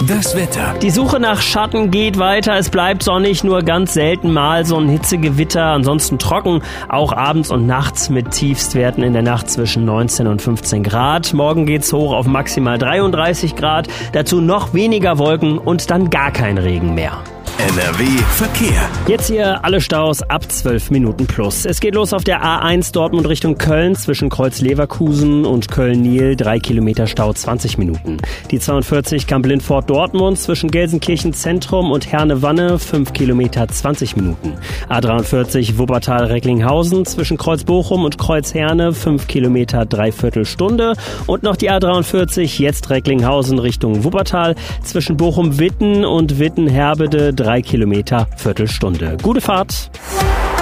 Das Wetter. Die Suche nach Schatten geht weiter. Es bleibt sonnig, nur ganz selten mal so ein Hitzegewitter. Ansonsten trocken, auch abends und nachts mit Tiefstwerten in der Nacht zwischen 19 und 15 Grad. Morgen geht's hoch auf maximal 33 Grad. Dazu noch weniger Wolken und dann gar kein Regen mehr. NRW Verkehr. Jetzt hier alle Staus ab 12 Minuten plus. Es geht los auf der A1 Dortmund Richtung Köln zwischen Kreuz-Leverkusen und Köln-Niel. 3 Kilometer Stau, 20 Minuten. Die 42 Kamp-Lindfort Dortmund zwischen Gelsenkirchen Zentrum und Herne-Wanne. 5 Kilometer, 20 Minuten. A43 Wuppertal-Recklinghausen zwischen Kreuz-Bochum und Kreuz-Herne. 5 Kilometer, dreiviertel Stunde. Und noch die A43 jetzt Recklinghausen Richtung Wuppertal zwischen Bochum-Witten und Witten-Herbede. 3 Kilometer, Viertelstunde. Gute Fahrt!